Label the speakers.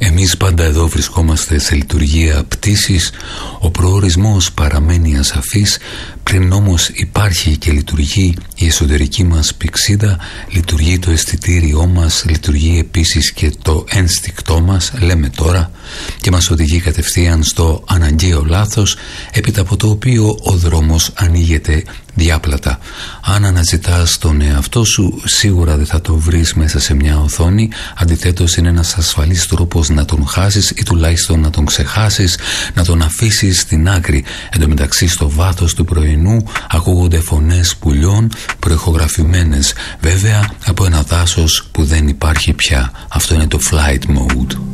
Speaker 1: Εμείς πάντα εδώ βρισκόμαστε σε λειτουργία πτήσης. Ο προορισμός παραμένει ασαφής. Πριν όμως υπάρχει και λειτουργεί η εσωτερική μας πυξίδα, λειτουργεί το αισθητήριό μας, λειτουργεί επίσης και το ένστικτό μας, λέμε τώρα, και μας οδηγεί κατευθείαν στο αναγκαίο λάθος, έπειτα από το οποίο ο δρόμος ανοίγεται διάπλατα. Αν αναζητάς τον εαυτό σου, σίγουρα δεν θα το βρεις μέσα σε μια οθόνη. Αντιθέτως, είναι ένας ασφαλής τρόπος να τον χάσεις ή τουλάχιστον να τον ξεχάσεις, να τον αφήσεις στην άκρη. Εν τω μεταξύ, στο βάθος του πρωινού ακούγονται φωνές πουλιών προεχογραφημένες, βέβαια από ένα δάσος που δεν υπάρχει πια. Αυτό είναι το flight mode.